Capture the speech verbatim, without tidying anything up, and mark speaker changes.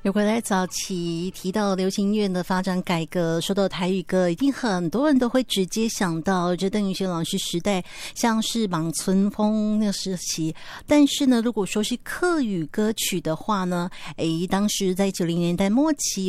Speaker 1: 如果在早期提到流行音乐的发展改革，说到台语歌，一定很多人都会直接想到这邓雨轩老师时代，像是望春风那个时期。但是呢，如果说是客语歌曲的话呢，诶，当时在九零年代末期